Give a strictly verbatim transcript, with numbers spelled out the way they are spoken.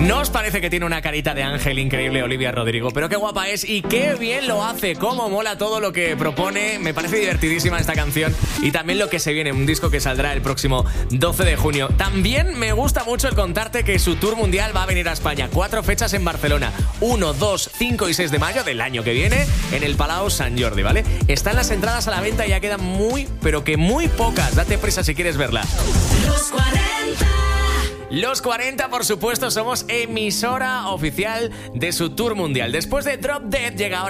¿No os parece que tiene una carita de ángel increíble Olivia Rodrigo? Pero qué guapa es y qué bien lo hace, cómo mola todo lo que propone. Me parece divertidísima esta canción y también lo que se viene, un disco que saldrá el próximo doce de junio. También me gusta mucho el contarte que su tour mundial va a venir a España. Cuatro fechas en Barcelona, uno, dos, cinco y seis de mayo del año que viene en el Palau Sant Jordi, ¿vale? Están las entradas a la venta y ya quedan muy, pero que muy pocas. Date prisa si quieres verla. Los cuarenta. Los cuarenta, por supuesto, somos emisora oficial de su tour mundial. Después de Drop Dead llega ahora